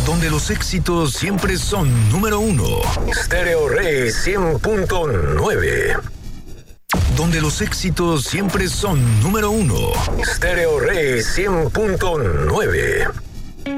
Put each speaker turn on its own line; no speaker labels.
Donde los éxitos siempre son número uno. Stereo Rey 100.9. Donde los éxitos siempre son número uno. Stereo Rey 100.9.